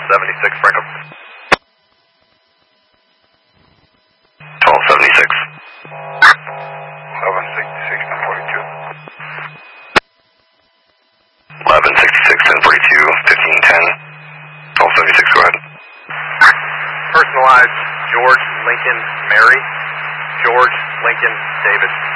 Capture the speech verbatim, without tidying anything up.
seventy-six, bring up. twelve seventy-six. eleven sixty-six, ten forty-two. eleven sixty-six, ten forty-two, fifteen ten. twelve seventy-six, go ahead. Personalized, George Lincoln Mary, George Lincoln David.